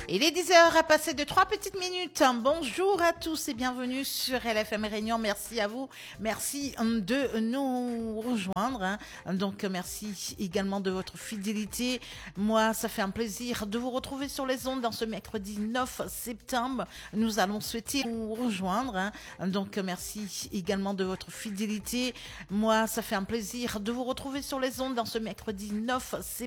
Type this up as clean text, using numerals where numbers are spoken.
Il est 10h à passer de 3 petites minutes. Bonjour à tous et bienvenue sur LFM Réunion. Merci à vous. Merci de nous rejoindre. Donc, merci également de votre fidélité. Moi, ça fait un plaisir de vous retrouver sur les ondes dans ce mercredi 9 septembre. Nous allons souhaiter vous rejoindre. Donc, merci également de votre fidélité. Moi, ça fait un plaisir de vous retrouver sur les ondes dans ce mercredi 9 septembre.